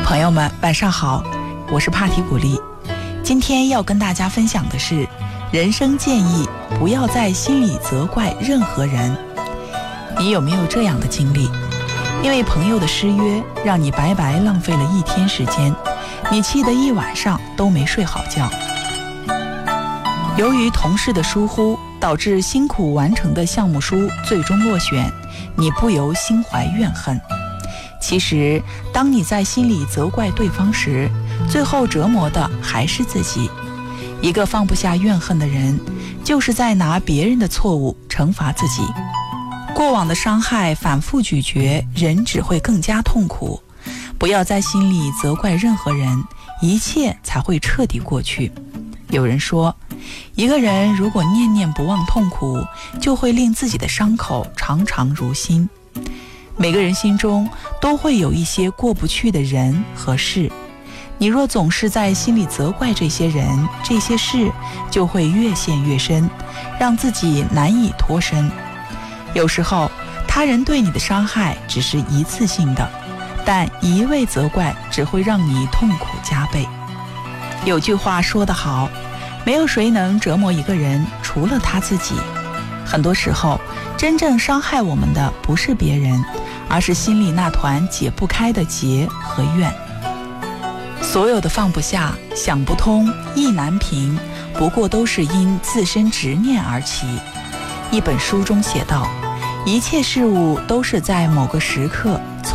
朋友们晚上好，我是帕提古丽。今天要跟大家分享的是人生建议，不要在心里责怪任何人。你有没有这样的经历？因为朋友的失约让你白白浪费了一天时间，你气得一晚上都没睡好觉。由于同事的疏忽，导致辛苦完成的项目书最终落选，你不由心怀怨恨。其实当你在心里责怪对方时，最后折磨的还是自己。一个放不下怨恨的人，就是在拿别人的错误惩罚自己。过往的伤害反复咀嚼，人只会更加痛苦。不要在心里责怪任何人，一切才会彻底过去。有人说，一个人如果念念不忘痛苦，就会令自己的伤口常常如新。每个人心中都会有一些过不去的人和事，你若总是在心里责怪这些人这些事，就会越陷越深，让自己难以脱身。有时候他人对你的伤害只是一次性的，但一味责怪只会让你痛苦加倍。有句话说得好，没有谁能折磨一个人，除了他自己。很多时候真正伤害我们的不是别人，而是心里那团解不开的结和怨。所有的放不下、想不通、意难平，不过都是因自身执念而起。一本书中写道，一切事物都是在某个时刻